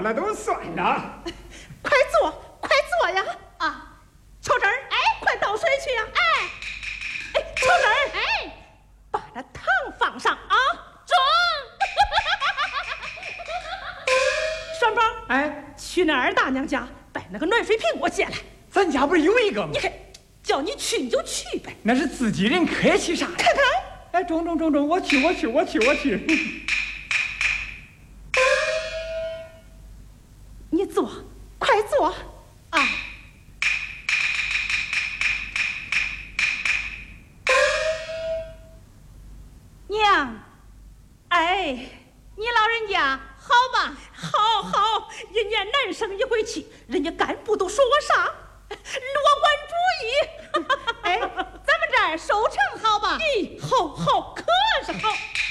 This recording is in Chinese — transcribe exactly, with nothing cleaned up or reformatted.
了都算了。 快坐，快坐呀！啊，秋珍儿，哎，快倒水去呀！哎，哎，秋珍儿，哎，把那糖放上啊！中。栓宝， 哎， 去那二大娘家把那个暖水瓶给我借来。 咱家不是有一个吗？ 你看，叫你去你就去呗。 那是自己人，客气啥呀？ 看看， 哎，中中中中，我去我去我去我去。 你坐，快坐啊！娘，哎， 你老人家好吗？ 好好，一年难生一回气，人家干部都说我啥？罗管主义。 哎，咱们这儿收成好吧？ 咦，好好，可是好。